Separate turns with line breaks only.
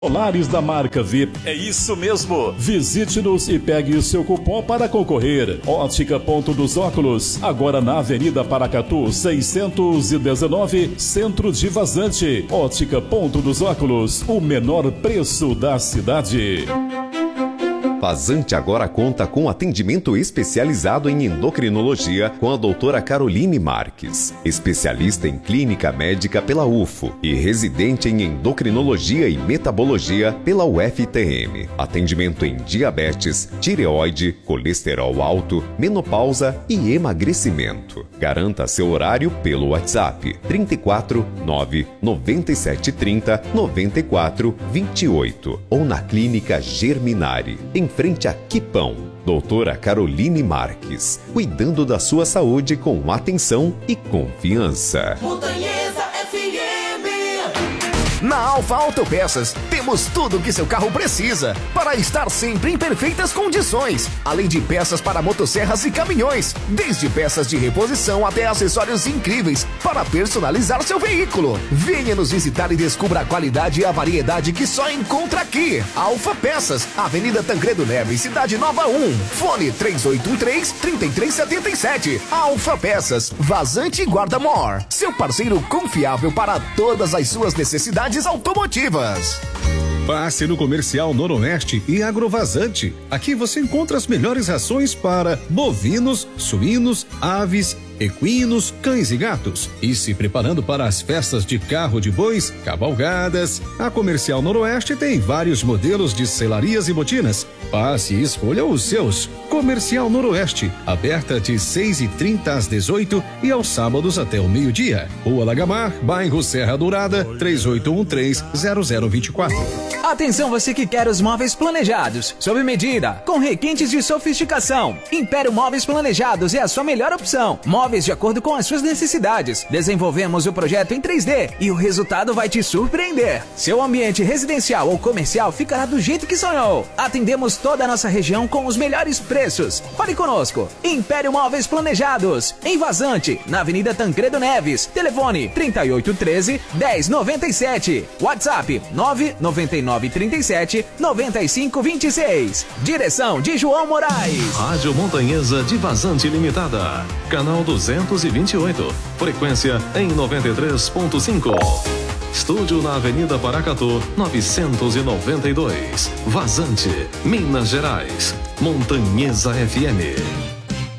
Solares da marca VIP.
É isso mesmo.
Visite-nos e pegue o seu cupom para concorrer. Ótica Ponto dos Óculos, agora na Avenida Paracatu, 619, Centro de Vazante. Ótica Ponto dos Óculos, o menor preço da cidade.
Vazante agora conta com atendimento especializado em endocrinologia com a doutora Caroline Marques, especialista em clínica médica pela UFO e residente em endocrinologia e metabologia pela UFTM. Atendimento em diabetes, tireoide, colesterol alto, menopausa e emagrecimento. Garanta seu horário pelo WhatsApp 34 9 97 30 94 28 ou na Clínica Germinari, em frente a Quipão. Doutora Caroline Marques, cuidando da sua saúde com atenção e confiança.
Montanhesa FM.
Na Alfa Autopeças, temos tudo o que seu carro precisa para estar sempre em perfeitas condições. Além de peças para motosserras e caminhões, desde peças de reposição até acessórios incríveis para personalizar seu veículo. Venha nos visitar e descubra a qualidade e a variedade que só encontra aqui. Alfa Peças, Avenida Tancredo Neves, Cidade Nova 1. Fone 3813-3377. Alfa Peças, Vazante e Guarda-Mor. Seu parceiro confiável para todas as suas necessidades automotivas.
Passe no Comercial Noroeste e Agrovazante. Aqui você encontra as melhores rações para bovinos, suínos, aves, equinos, cães e gatos. E se preparando para as festas de carro de bois, cavalgadas, a Comercial Noroeste tem vários modelos de selarias e botinas. Passe e escolha os seus. Comercial Noroeste, aberta de 6h30 às 18 e aos sábados até o meio-dia. Rua Lagamar, bairro Serra Dourada, 3813-0024.
Atenção você que quer os móveis planejados, sob medida, com requintes de sofisticação. Império Móveis Planejados é a sua melhor opção. Móveis de acordo com as suas necessidades. Desenvolvemos o projeto em 3D e o resultado vai te surpreender. Seu ambiente residencial ou comercial ficará do jeito que sonhou. Atendemos toda a nossa região com os melhores preços. Fale conosco. Império Móveis Planejados, em Vazante, na Avenida Tancredo Neves. Telefone 3813-1097. WhatsApp 99937-9526. Direção de João Moraes.
Rádio Montanhesa de Vazante Limitada. Canal 228. Frequência em 93.5. Estúdio na Avenida Paracatu, 992. Vazante, Minas Gerais. Montanhesa FM.